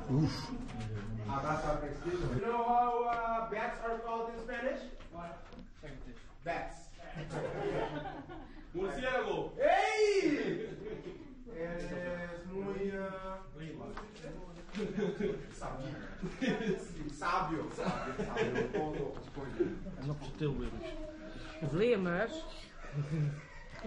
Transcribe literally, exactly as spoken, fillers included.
Oof. Ah, that's our excuse. You know how uh, bats are called in Spanish? What? Bats. Murciélago. ¡Ey! Eres muy uh, sábio. Sábio. Sábio. En nog zijn Tilburgers. Vleermuis.